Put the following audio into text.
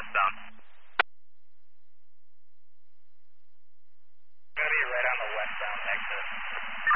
westbound. Going to be right on the westbound exit.